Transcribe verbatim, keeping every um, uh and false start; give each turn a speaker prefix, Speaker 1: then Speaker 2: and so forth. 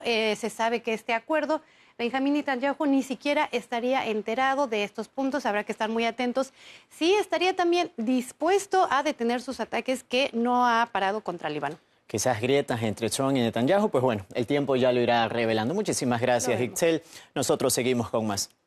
Speaker 1: eh, se sabe que este acuerdo, Benjamín Netanyahu ni siquiera estaría enterado de estos puntos, habrá que estar muy atentos. Sí estaría también dispuesto a detener sus ataques que no ha parado contra Líbano.
Speaker 2: Quizás grietas entre Trump y Netanyahu, pues bueno, el tiempo ya lo irá revelando. Muchísimas gracias, Ixchel. Nosotros seguimos con más.